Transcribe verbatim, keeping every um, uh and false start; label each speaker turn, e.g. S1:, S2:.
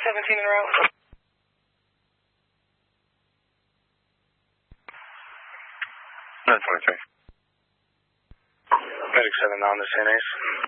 S1: seventeen en route.
S2: nine twenty-three.
S3: Medic seven on the C N As.